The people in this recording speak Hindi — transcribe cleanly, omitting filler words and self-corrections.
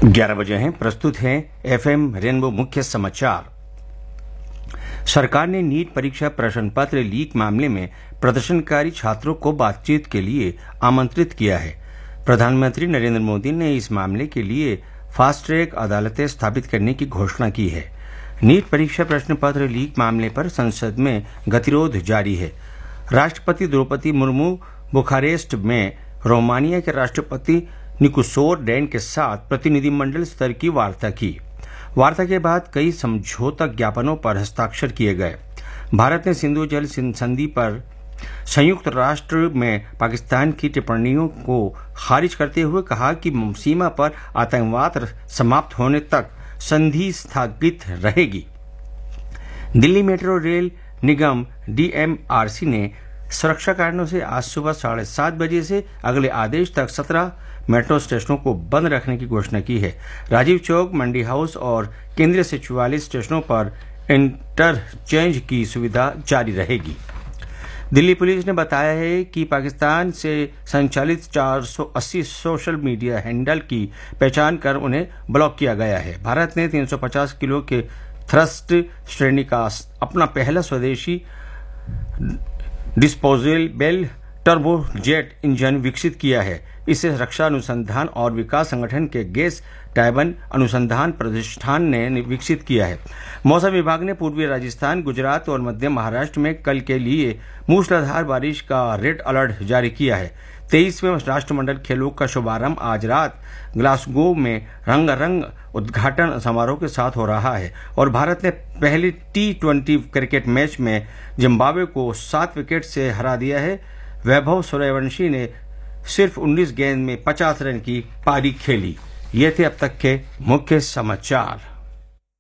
11 बजे हैं। प्रस्तुत हैं एफएम रेनबो मुख्य समाचार। सरकार ने नीट परीक्षा प्रश्न पत्र लीक मामले में प्रदर्शनकारी छात्रों को बातचीत के लिए आमंत्रित किया है। प्रधानमंत्री नरेंद्र मोदी ने इस मामले के लिए फास्ट ट्रैक अदालतें स्थापित करने की घोषणा की है। नीट परीक्षा प्रश्न पत्र लीक मामले पर संसद में गतिरोध जारी है। राष्ट्रपति द्रौपदी मुर्मू बुखारेस्ट में रोमानिया के राष्ट्रपति निकोसोर डैन के साथ प्रतिनिधिमंडल स्तर की वार्ता की। वार्ता के बाद कई समझौता ज्ञापनों पर हस्ताक्षर किए गए। भारत ने सिंधु जल संधि पर संयुक्त राष्ट्र में पाकिस्तान की टिप्पणियों को खारिज करते हुए कहा कि सीमा पर आतंकवाद समाप्त होने तक संधि स्थगित रहेगी। दिल्ली मेट्रो रेल निगम DMRC ने सुरक्षा कारणों से आज सुबह 7:30 बजे से अगले आदेश तक 17 मेट्रो स्टेशनों को बंद रखने की घोषणा की है। राजीव चौक, मंडी हाउस और केंद्रीय सचिवालय स्टेशनों पर इंटरचेंज की सुविधा जारी रहेगी। दिल्ली पुलिस ने बताया है कि पाकिस्तान से संचालित 480 सोशल मीडिया हैंडल की पहचान कर उन्हें ब्लॉक किया गया है। भारत ने 350 किलो के थ्रस्ट श्रेणी का अपना पहला स्वदेशी डिस्पोजेबल टर्बोजेट इंजन विकसित किया है। इसे रक्षा अनुसंधान और विकास संगठन के गैस टाइबन अनुसंधान प्रतिष्ठान ने विकसित किया है। मौसम विभाग ने पूर्वी राजस्थान, गुजरात और मध्य महाराष्ट्र में कल के लिए मूसलाधार बारिश का रेड अलर्ट जारी किया है। 23वें राष्ट्रमंडल खेलों का शुभारंभ आज रात ग्लासगो में रंगारंग उद्घाटन समारोह के साथ हो रहा है और भारत ने पहले T20 क्रिकेट मैच में जिम्बाब्वे को 7 विकेट से हरा दिया है। वैभव सूर्यवंशी ने सिर्फ 19 गेंद में 50 रन की पारी खेली। ये थे अब तक के मुख्य समाचार।